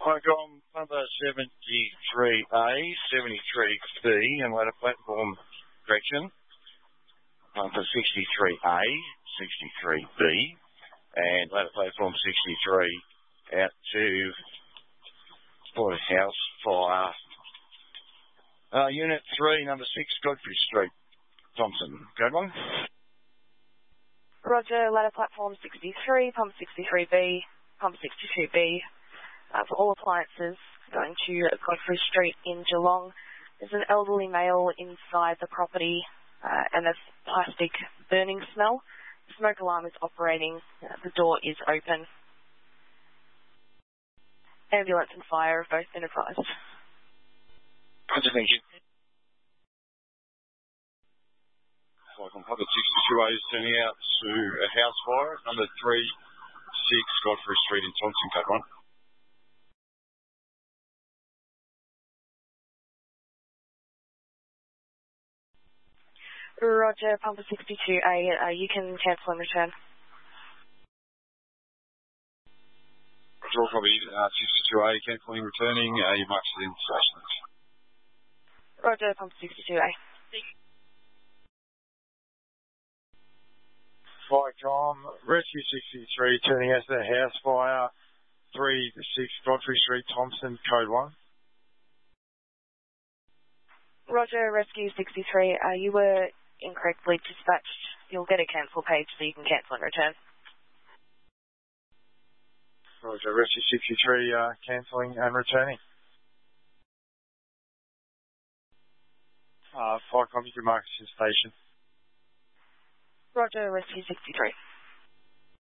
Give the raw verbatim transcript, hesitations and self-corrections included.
Icon number seventy-three A, seventy-three B, and ladder platform correction. Pumper sixty-three A, sixty-three B, and ladder platform sixty-three out to for house fire. Uh, unit three, number six, Godfrey Street, Thompson. Code one. Roger, ladder platform sixty-three, pump sixty-three B, pump sixty-two B. Uh, for all appliances going to Godfrey Street in Geelong. There's an elderly male inside the property uh, and there's plastic burning smell. The smoke alarm is operating. Uh, the door is open. Ambulance and fire have both been advised. Roger, thank you. Icon Pumper sixty-two A is turning out to a house fire, number three, six, Godfrey Street in Thompson. Code one. Roger, Pumper sixty-two A, uh, you can cancel and return. Roger, copy, uh, sixty-two A, cancelling, returning, uh, you marked it in station. Roger, Pumper sixty-two A. Firecom, Rescue sixty-three, turning out to the house fire, three six, Godfrey Street, Thompson, code one. Roger, Rescue sixty-three, uh, you were incorrectly dispatched. You'll get a cancel page so you can cancel and return. Roger, Rescue sixty-three, uh, cancelling and returning. Uh, Firecom, you can mark it in station. Roger, Rescue sixty-three.